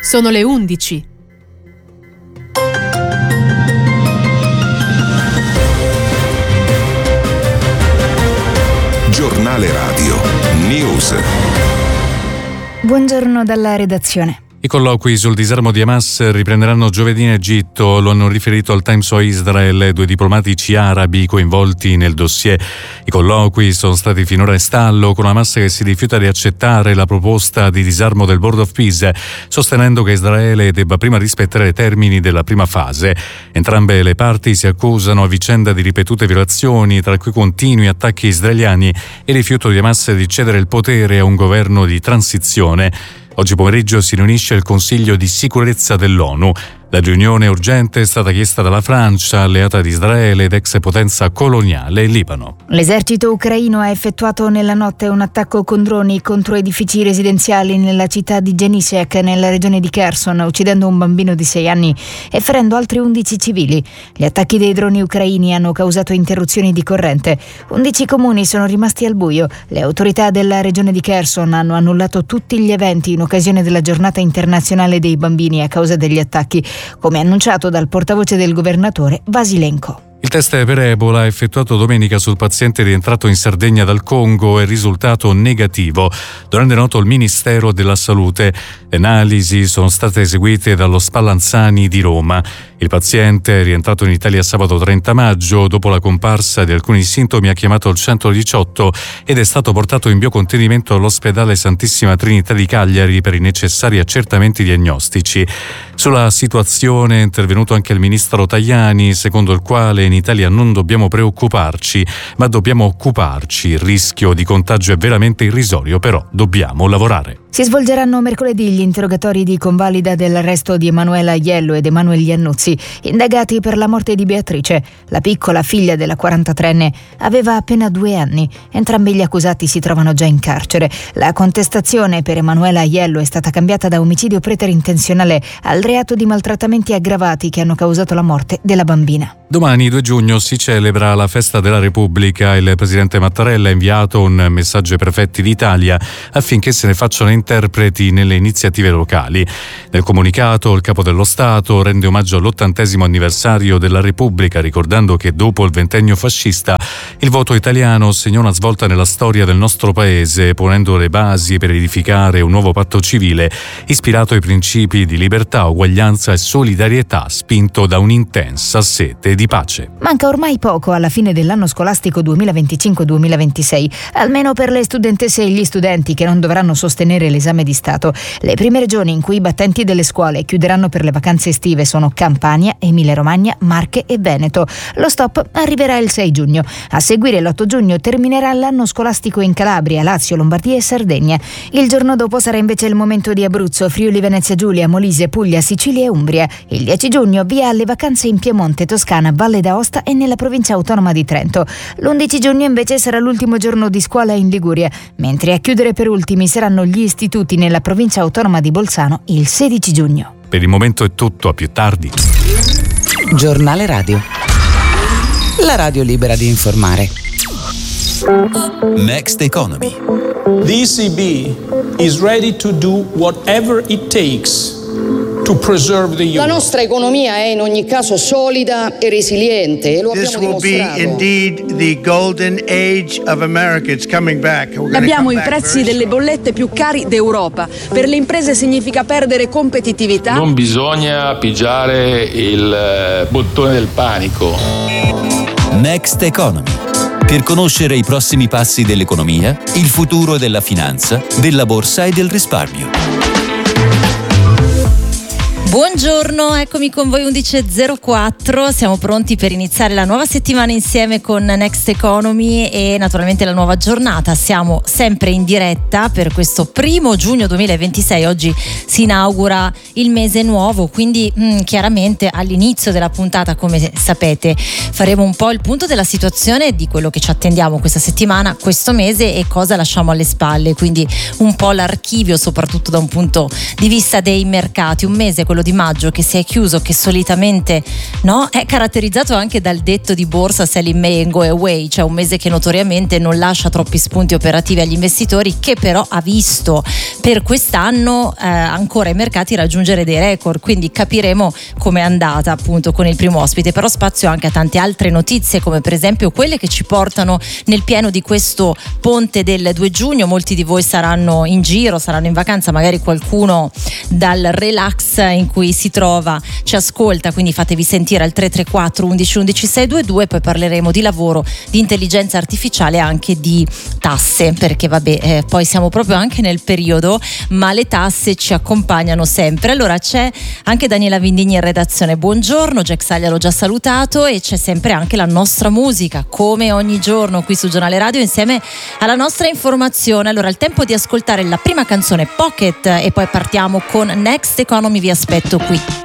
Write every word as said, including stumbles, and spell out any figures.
Sono le undici. Giornale Radio News. Buongiorno dalla redazione. I colloqui sul disarmo di Hamas riprenderanno giovedì in Egitto, lo hanno riferito al Times of Israel due diplomatici arabi coinvolti nel dossier. I colloqui sono stati finora in stallo, con Hamas che si rifiuta di accettare la proposta di disarmo del Board of Peace, sostenendo che Israele debba prima rispettare i termini della prima fase. Entrambe le parti si accusano a vicenda di ripetute violazioni, tra cui continui attacchi israeliani e rifiuto di Hamas di cedere il potere a un governo di transizione. Oggi pomeriggio si riunisce il Consiglio di sicurezza dell'ONU. La riunione urgente è stata chiesta dalla Francia, alleata di Israele ed ex potenza coloniale in Libano. L'esercito ucraino ha effettuato nella notte un attacco con droni contro edifici residenziali nella città di Genisiek, nella regione di Kherson, uccidendo un bambino di sei anni e ferendo altri undici civili. Gli attacchi dei droni ucraini hanno causato interruzioni di corrente. undici comuni sono rimasti al buio. Le autorità della regione di Kherson hanno annullato tutti gli eventi in occasione della giornata internazionale dei bambini a causa degli attacchi, come annunciato dal portavoce del governatore Vasilenko. Il test per Ebola effettuato domenica sul paziente rientrato in Sardegna dal Congo è risultato negativo. Lo rende noto il Ministero della Salute. Le analisi sono state eseguite dallo Spallanzani di Roma. Il paziente, rientrato in Italia sabato trenta maggio, dopo la comparsa di alcuni sintomi ha chiamato il centodiciotto ed è stato portato in biocontenimento all'ospedale Santissima Trinità di Cagliari per i necessari accertamenti diagnostici. Sulla situazione è intervenuto anche il ministro Tajani, secondo il quale in Italia non dobbiamo preoccuparci, ma dobbiamo occuparci. Il rischio di contagio è veramente irrisorio, però dobbiamo lavorare. Si svolgeranno mercoledì gli interrogatori di convalida dell'arresto di Emanuela Aiello ed Emanuele Iannuzzi, indagati per la morte di Beatrice. La piccola figlia della quarantatreenne aveva appena due anni. Entrambi gli accusati si trovano già in carcere. La contestazione per Emanuela Aiello è stata cambiata da omicidio preterintenzionale al reato di maltrattamenti aggravati che hanno causato la morte della bambina. Domani, due giugno, si celebra la Festa della Repubblica. Il presidente Mattarella ha inviato un messaggio ai prefetti d'Italia affinché se ne facciano interpreti nelle iniziative locali. Nel comunicato, il capo dello Stato rende omaggio all'ottantesimo anniversario della Repubblica, ricordando che dopo il ventennio fascista il voto italiano segnò una svolta nella storia del nostro paese, ponendo le basi per edificare un nuovo patto civile ispirato ai principi di libertà, uguaglianza e solidarietà, spinto da un'intensa sete di pace. Manca ormai poco alla fine dell'anno scolastico duemilaventicinque duemilaventisei, almeno per le studentesse e gli studenti che non dovranno sostenere l'esame di Stato. Le prime regioni in cui i battenti delle scuole chiuderanno per le vacanze estive sono Campania, Emilia-Romagna, Marche e Veneto. Lo stop arriverà il sei giugno. A seguire l'otto giugno terminerà l'anno scolastico in Calabria, Lazio, Lombardia e Sardegna. Il giorno dopo sarà invece il momento di Abruzzo, Friuli Venezia Giulia, Molise, Puglia, Sicilia e Umbria. Il dieci giugno via alle vacanze in Piemonte, Toscana, Valle d'Aosta e nella provincia autonoma di Trento. L'undici giugno invece sarà l'ultimo giorno di scuola in Liguria, mentre a chiudere per ultimi saranno gli istituti nella provincia autonoma di Bolzano il sedici giugno. Per il momento è tutto, a più tardi. Giornale Radio. La radio libera di informare. Next Economy. The E C B is ready to do whatever it takes to preserve the euro. La nostra economia è in ogni caso solida e resiliente e lo This abbiamo will be dimostrato. indeed the golden age of America. It's coming back. We're gonna Abbiamo come i back prezzi very delle bollette più cari d'Europa. Per le imprese significa perdere competitività. Non bisogna pigiare il bottone del panico. Next Economy. Per conoscere i prossimi passi dell'economia, il futuro della finanza, della borsa e del risparmio. Buongiorno, eccomi con voi undici e zero quattro, siamo pronti per iniziare la nuova settimana insieme con Next Economy e naturalmente la nuova giornata. Siamo sempre in diretta per questo primo giugno duemilaventisei, oggi si inaugura il mese nuovo, quindi mh, chiaramente all'inizio della puntata, come sapete, faremo un po' il punto della situazione, di quello che ci attendiamo questa settimana, questo mese e cosa lasciamo alle spalle, quindi un po' l'archivio soprattutto da un punto di vista dei mercati, un mese quello quello di maggio, che si è chiuso, che solitamente, no, è caratterizzato anche dal detto di borsa sell in May and go away, cioè un mese che notoriamente non lascia troppi spunti operativi agli investitori, che però ha visto per quest'anno eh, ancora i mercati raggiungere dei record, quindi capiremo com'è andata appunto con il primo ospite. Però spazio anche a tante altre notizie, come per esempio quelle che ci portano nel pieno di questo ponte del due giugno. Molti di voi saranno in giro, saranno in vacanza, magari qualcuno dal relax in cui si trova ci ascolta, quindi fatevi sentire al tre tre quattro undici undici seicentoventidue. Poi parleremo di lavoro, di intelligenza artificiale e anche di tasse, perché vabbè eh, poi siamo proprio anche nel periodo, ma le tasse ci accompagnano sempre. Allora c'è anche Daniela Vindigni in redazione, buongiorno. Jack Saglia l'ho già salutato, e c'è sempre anche la nostra musica, come ogni giorno qui su Giornale Radio, insieme alla nostra informazione. Allora il tempo di ascoltare la prima canzone, Pocket, e poi partiamo con Next Economy. Vi aspetto qui.